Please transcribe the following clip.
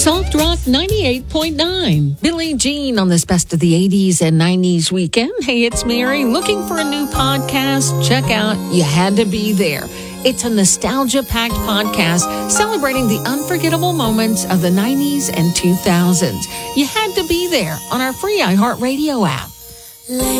Soft Rock 98.9. Billie Jean on this Best of the 80s and 90s weekend. Hey, it's Mary. Looking for a new podcast? Check out You Had to Be There. It's a nostalgia-packed podcast celebrating the unforgettable moments of the 90s and 2000s. You had to be there on our free iHeartRadio app.